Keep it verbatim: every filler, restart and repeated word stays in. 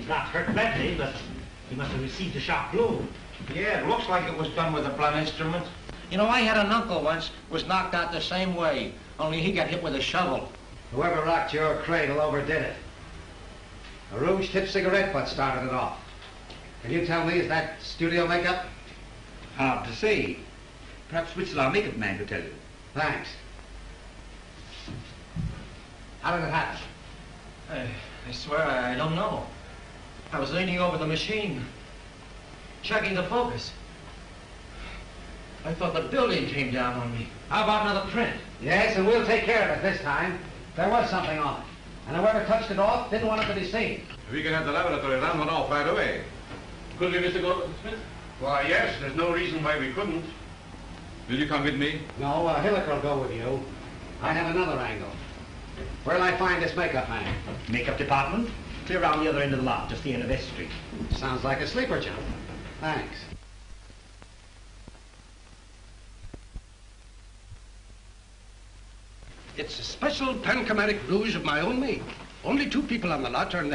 He's not hurt badly, but he must have received a sharp blow. Yeah, it looks like it was done with a blunt instrument. You know, I had an uncle once, was knocked out the same way, only he got hit with a shovel. Whoever rocked your cradle overdid it. A rouge-tip cigarette butt started it off. Can you tell me, is that studio makeup? Hard to say. Perhaps Witzel, our makeup man, could tell you. Thanks. How did it happen? I, I swear I don't know. I was leaning over the machine, checking the focus. I thought the building came down on me. How about another print? Yes, and we'll take care of it this time. There was something on it. And whoever touched it off didn't want it to be seen. We can have the laboratory run one off right away. Could we, Mister Goldsmith? Why, yes, there's no reason why we couldn't. Will you come with me? No, uh, Hilliker will go with you. I have another angle. Where'll I find this makeup man? Makeup department? Clear around the other end of the lot, just the end of S Street. Sounds like a sleeper job. Thanks. It's a special panchromatic rouge of my own make. Only two people on the lot are